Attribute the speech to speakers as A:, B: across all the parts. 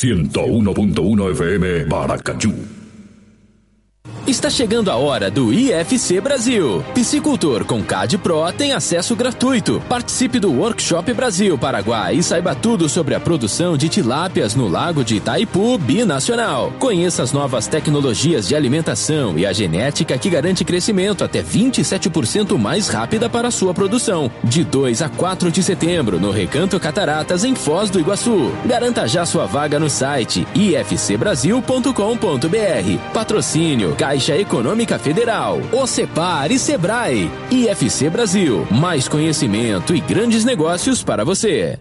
A: 101.1 FM Maracaju.
B: Está chegando a hora do IFC Brasil. Piscicultor com CAD Pro tem acesso gratuito. Participe do Workshop Brasil Paraguai e saiba tudo sobre a produção de tilápias no lago de Itaipu Binacional. Conheça as novas tecnologias de alimentação e a genética que garante crescimento até 27% mais rápida para a sua produção. De 2 a 4 de setembro, no Recanto Cataratas, em Foz do Iguaçu. Garanta já sua vaga no site ifcbrasil.com.br. Patrocínio Caixa Econômica Federal, OCEPAR e Sebrae. IFC Brasil, mais conhecimento e grandes negócios para você.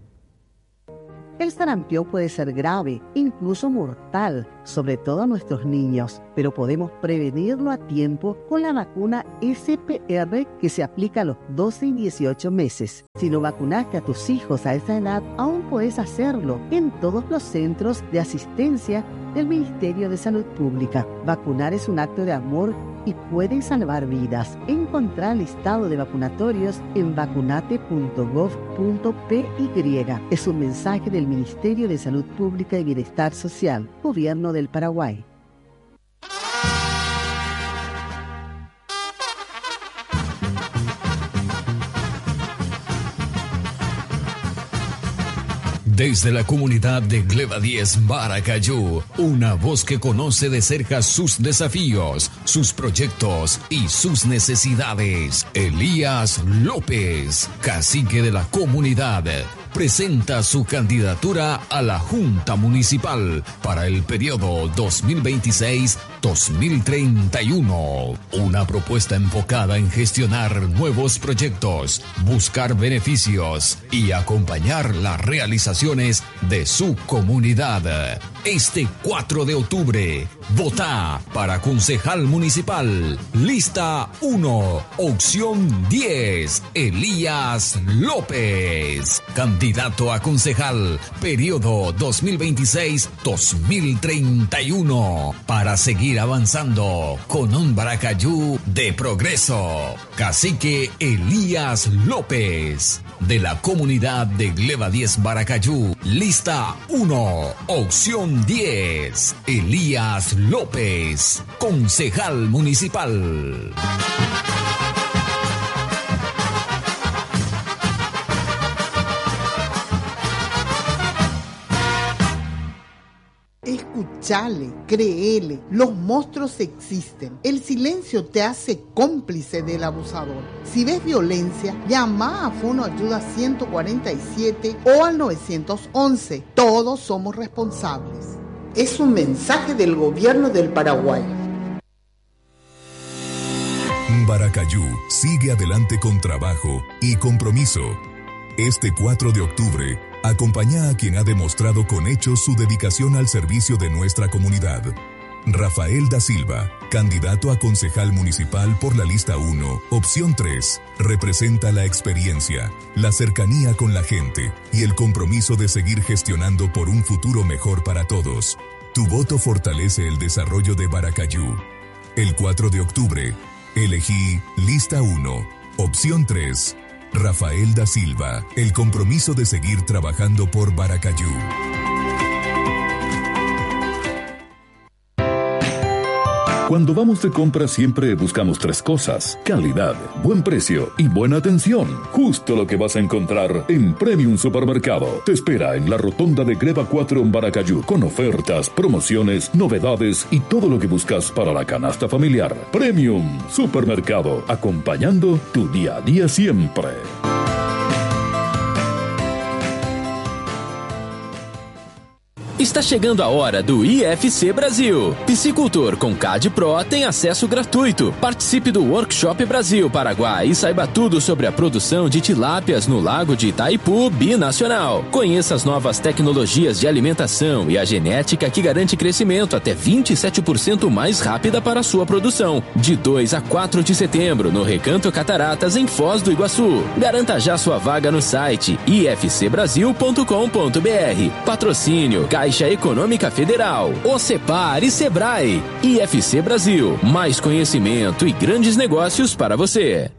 C: El sarampión puede ser grave, incluso mortal, sobre todo a nuestros niños, pero podemos prevenirlo a tiempo con la vacuna SPR que se aplica a los 12 y 18 meses. Si no vacunaste a tus hijos a esa edad, aún puedes hacerlo en todos los centros de asistencia del Ministerio de Salud Pública. Vacunar es un acto de amor y puede salvar vidas. Encontrá el listado de vacunatorios en vacunate.gov.py. Es un mensaje del Ministerio de Salud Pública y Bienestar Social, Gobierno del Paraguay.
D: Desde la comunidad de Gleba 10 Maracaju, una voz que conoce de cerca sus desafíos, sus proyectos y sus necesidades. Elías López, cacique de la comunidad, presenta su candidatura a la Junta Municipal para el periodo 2026-2031. Una propuesta enfocada en gestionar nuevos proyectos, buscar beneficios y acompañar las realizaciones de su comunidad. Este 4 de octubre, vota para concejal municipal. Lista 1, opción 10, Elías López. Candidato a concejal, periodo 2026-2031. Para seguir avanzando con un Maracaju de progreso. Cacique Elías López, de la comunidad de Gleba 10 Maracaju. Lista 1, opción 10, Elías López, concejal municipal.
E: Escuchale, créele, los monstruos existen. El silencio te hace cómplice del abusador. Si ves violencia, llama a Fono Ayuda 147 o al 911. Todos somos responsables. Es un mensaje del Gobierno del Paraguay.
F: Maracaju sigue adelante con trabajo y compromiso. Este 4 de octubre, acompaña a quien ha demostrado con hechos su dedicación al servicio de nuestra comunidad. Rafael da Silva, candidato a concejal municipal por la lista 1, opción 3, representa la experiencia, la cercanía con la gente y el compromiso de seguir gestionando por un futuro mejor para todos. Tu voto fortalece el desarrollo de Maracaju. El 4 de octubre, elegí lista 1, opción 3, Rafael da Silva, el compromiso de seguir trabajando por Maracaju.
A: Cuando vamos de compra siempre buscamos 3 cosas: calidad, buen precio y buena atención. Justo lo que vas a encontrar en Premium Supermercado. Te espera en la rotonda de Gleba 4 en Maracaju, con ofertas, promociones, novedades y todo lo que buscas para la canasta familiar. Premium Supermercado, acompañando tu día a día siempre.
B: Está chegando a hora do IFC Brasil. Piscicultor com CAD Pro tem acesso gratuito. Participe do Workshop Brasil Paraguai e saiba tudo sobre a produção de tilápias no lago de Itaipu Binacional. Conheça as novas tecnologias de alimentação e a genética que garante crescimento até 27% mais rápida para a sua produção. De 2 a 4 de setembro, no Recanto Cataratas, em Foz do Iguaçu. Garanta já sua vaga no site ifcbrasil.com.br. Patrocínio Caixa Econômica Federal, OCEPAR e Sebrae. IFC Brasil, mais conhecimento e grandes negócios para você.